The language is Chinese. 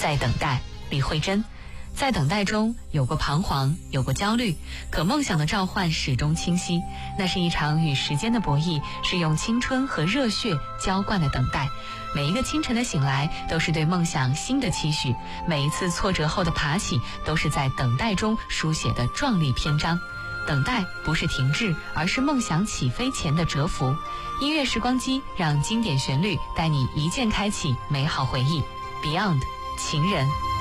在等待，李慧珍。在等待中，有过彷徨，有过焦虑，可梦想的召唤始终清晰。那是一场与时间的博弈，是用青春和热血浇灌的等待。每一个清晨的醒来，都是对梦想新的期许；每一次挫折后的爬起，都是在等待中书写的壮丽篇章。等待不是停滞，而是梦想起飞前的蛰伏。音乐时光机，让经典旋律带你一键开启美好回忆。Beyond 情人。